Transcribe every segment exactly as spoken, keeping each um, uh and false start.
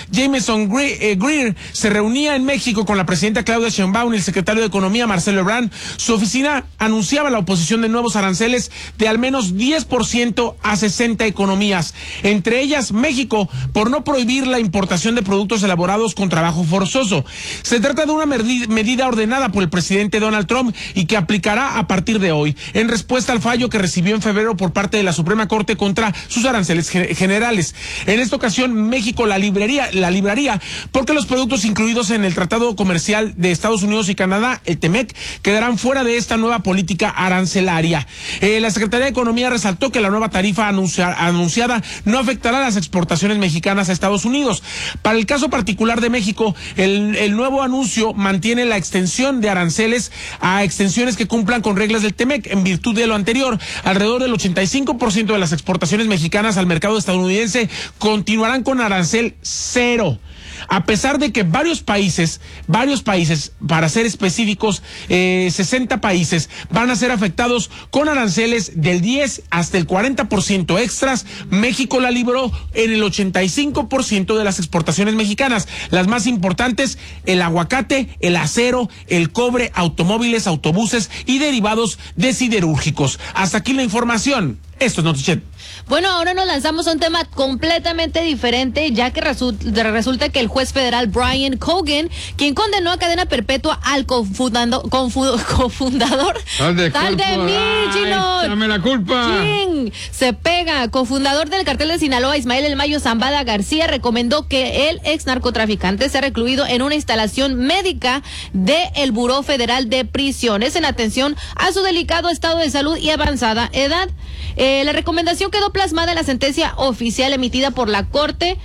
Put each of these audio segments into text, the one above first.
Jameson Greer se reunía en México con la presidenta Claudia Sheinbaum y el secretario de Economía Marcelo Ebrard, su oficina anunciaba la oposición de nuevos aranceles de al menos diez por ciento a sesenta economías, entre ellas México, por no prohibir la importación de productos elaborados con trabajo forzoso. Se trata de una medida ordenada por el presidente Donald Trump y que aplicará a partir de hoy, en respuesta al fallo que recibió en febrero por parte de la Suprema Corte contra sus aranceles generales. En esta ocasión, México la libraría, la libraría porque los productos incluidos en el Tratado Comercial de Estados Unidos y Canadá, el T M E C, quedarán fuera de esta nueva política arancelaria. Eh, la Secretaría de Economía resaltó que la nueva tarifa anuncia, anunciada no afectará las exportaciones mexicanas a Estados Unidos. Para el caso particular de México, el, el nuevo anuncio mantiene la extensión de aranceles a extensiones que cumplan con reglas del T M E C. En virtud de lo anterior, alrededor del ochenta y cinco por ciento de las exportaciones mexicanas al mercado estadounidense continuarán con arancel cero. A pesar de que varios países, varios países, para ser específicos, eh, sesenta países, van a ser afectados con aranceles del diez hasta el cuarenta por ciento extras, México la libró en el ochenta y cinco por ciento de las exportaciones mexicanas. Las más importantes, el aguacate, el acero, el cobre, automóviles, autobuses y derivados de siderúrgicos. Hasta aquí la información. Esto es Notichet. Bueno, ahora nos lanzamos a un tema completamente diferente, ya que resu resulta que el juez federal Brian Cogan, quien condenó a cadena perpetua al cofundando, confu cofundador, Tal de, tal de mí, chino, dame la culpa. Chin, se pega, cofundador del cartel de Sinaloa, Ismael El Mayo Zambada García, recomendó que el ex narcotraficante sea recluido en una instalación médica del Buró Federal de Prisiones en atención a su delicado estado de salud y avanzada edad. Eh, la recomendación quedó plasmada en la sentencia oficial emitida por la Corte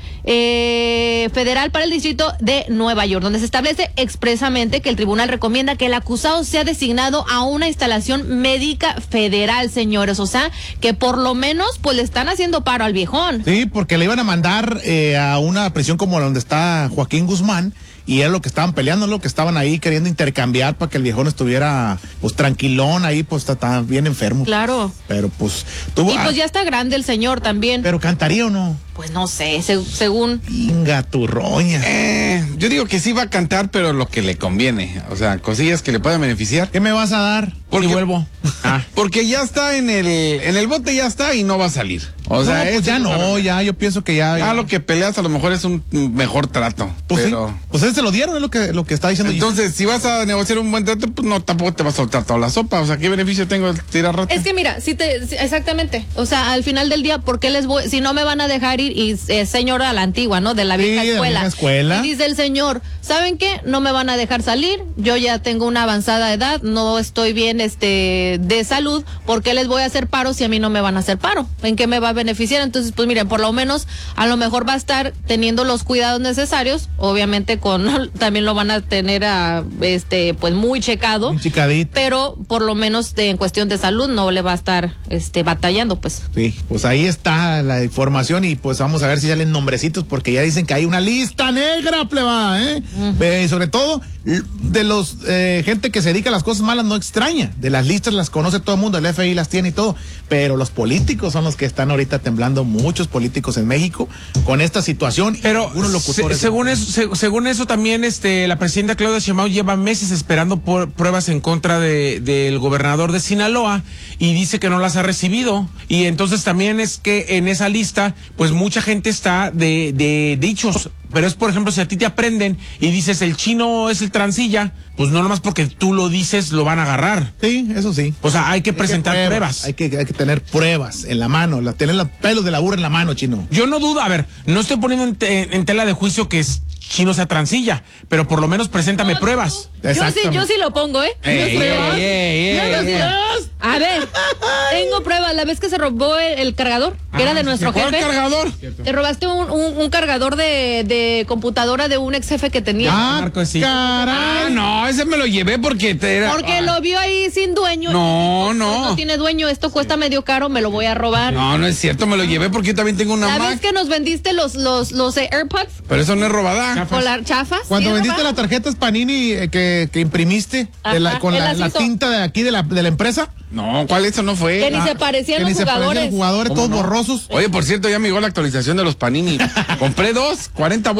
eh, Federal para el Distrito de Nueva York, donde se establece expresamente que el tribunal recomienda que el acusado sea designado a una instalación médica federal, señores. O sea, que por lo menos pues le están haciendo paro al viejón. Sí, porque le iban a mandar eh, a una prisión como donde está Joaquín Guzmán. Y es lo que estaban peleando, lo que estaban ahí queriendo intercambiar para que el viejón estuviera pues tranquilón ahí, pues está bien enfermo. Claro. Pero pues tuvo. Y pues ya está grande el señor también. Pero cantaría o no. Pues no sé, se, según. Inga turroña. Eh, yo digo que sí va a cantar, pero lo que le conviene. O sea, cosillas que le puedan beneficiar. ¿Qué me vas a dar? Porque si vuelvo. Ah, porque ya está en el, en el bote, ya está y no va a salir. O sea, no, pues ya no, ya, yo pienso que ya. Ya, ya lo que peleas a lo mejor es un mejor trato. Pues pero... sí, pues él se lo dieron, es lo que, lo que está diciendo. Entonces, si vas a negociar un buen trato, pues no, tampoco te vas a soltar toda la sopa. O sea, ¿qué beneficio tengo el tirar rata? Es que mira, si te, si, exactamente. O sea, al final del día, ¿por qué les voy? Si no me van a dejar ir, y eh, señora a la antigua, ¿no? De la vieja sí, escuela. De la vieja escuela. Y dice el señor, ¿saben qué? No me van a dejar salir. Yo ya tengo una avanzada edad, no estoy bien este de salud. ¿Por qué les voy a hacer paro si a mí no me van a hacer paro? ¿En qué me va a beneficiar? Entonces, pues miren, por lo menos, a lo mejor va a estar teniendo los cuidados necesarios. Obviamente, con también lo van a tener a, este, pues muy checado. Un chicadito. Pero por lo menos de, en cuestión de salud no le va a estar este batallando, pues. Sí, pues ahí está la información y pues vamos a ver si salen nombrecitos porque ya dicen que hay una lista negra, plebada, ¿eh? Uh-huh. Eh, sobre todo de los eh, gente que se dedica a las cosas malas no extraña, de las listas las conoce todo el mundo, el F B I las tiene y todo, pero los políticos son los que están ahorita temblando, muchos políticos en México con esta situación. Pero se, según eso, se, según eso también este la presidenta Claudia Sheinbaum lleva meses esperando por pruebas en contra de del gobernador de Sinaloa y dice que no las ha recibido, y entonces también es que en esa lista pues mucha gente está de, de dichos. Pero es, por ejemplo, si a ti te aprenden y dices el chino es el transilla, pues no nomás porque tú lo dices lo van a agarrar. Sí, eso sí. O sea, hay que hay presentar que pruebas. pruebas. Hay que, hay que tener pruebas en la mano, la, tener los pelos de la burra en la mano, chino. Yo no dudo, a ver, no estoy poniendo en, te, en tela de juicio que es chino sea transilla, pero por lo menos preséntame no, pruebas. Yo sí, yo sí lo pongo, ¿eh? Ey, pruebas. Ey, ey, ey, ey. A ver, tengo pruebas. La vez que se robó el, el cargador, que ah, era de nuestro jefe. ¿El cargador? Te robaste un, un, un cargador de, de computadora de un ex jefe que tenía. Ah, Marco, sí. Ah, no, ese me lo llevé porque te era. Porque ah. lo vio ahí sin dueño. No, no. No tiene dueño, esto cuesta medio caro, me lo voy a robar. No, no es cierto, me lo llevé porque yo también tengo una La Mac. vez que nos vendiste los, los, los eh, AirPods. Pero eso no es robada. Chafas. chafas Cuando vendiste las tarjetas Panini eh, que, que imprimiste de la, con la, la tinta de aquí de la, de la empresa. No, ¿cuál eso no fue? Que ni ah, se parecían los jugadores. Que ni se parecían jugadores, todos no? borrosos. Oye, por cierto, ya me llegó la actualización de los Panini. Compré dos, cuarenta